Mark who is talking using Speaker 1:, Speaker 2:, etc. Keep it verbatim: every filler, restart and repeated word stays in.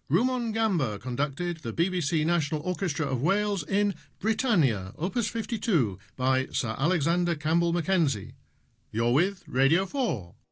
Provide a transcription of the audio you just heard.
Speaker 1: Rumon Gamba conducted the B B C National Orchestra of Wales in Britannia, Opus fifty-two, by Sir Alexander Campbell Mackenzie. You're with Radio four.